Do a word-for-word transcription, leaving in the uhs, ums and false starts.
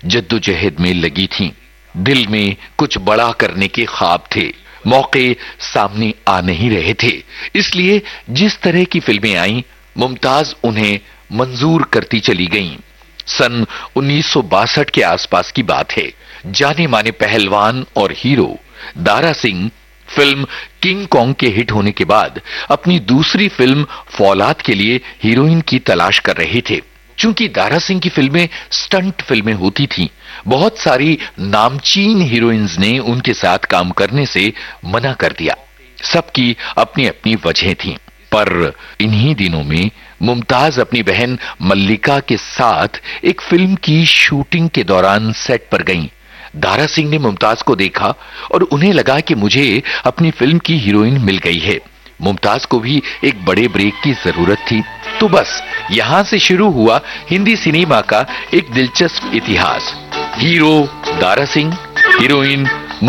जद्दोजहद में लगी थीं। दिल में कुछ बड़ा करने के ख्वाब थे, मौके सामने आ नहीं रहे थे। इसलिए जिस तरह की फिल्में आईं, मुमताज उन्हें मंजूर करती चली गईं। सन उन्नीस सौ बासठ के आसपास की बात है। जाने माने पहलवान और hero Dara Singh film king Kong के हिट होने के बाद अपनी दूसरी फिल्म फौलाद के लिए हीरोइन की तलाश कर रहे थे। चूंकि दारा सिंह की फिल्में स्टंट फिल्में होती थीं, बहुत सारी नामचीन हीरोइंस ने उनके साथ काम करने से मना कर दिया। सबकी अपनी अपनी वजह थी। पर इन्हीं दिनों में मुमताज अपनी बहन मल्लिका के साथ एक फिल्म की शूटिंग के दौरान सेट पर गईं। दारा सिंह ने मुमताज को देखा और उन्हें लगा कि मुझे अपनी फिल्म की हीरोइन मिल गई है। मुमताज को भी एक बड़े ब्रेक की जरूरत थी। तो बस यहां से शुरू हुआ हिंदी सिनेमा का एक दिलचस्प इतिहास। Hero Dara Singh, heroine